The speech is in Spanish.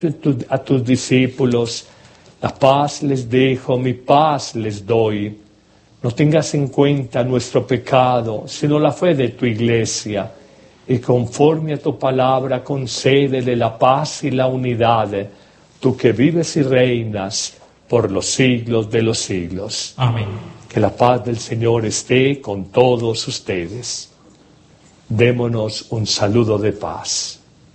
a tus discípulos, la paz les dejo, mi paz les doy. No tengas en cuenta nuestro pecado, sino la fe de tu iglesia, y conforme a tu palabra concédele la paz y la unidad, tú que vives y reinas por los siglos de los siglos. Amén. Que la paz del Señor esté con todos ustedes. Démonos un saludo de paz.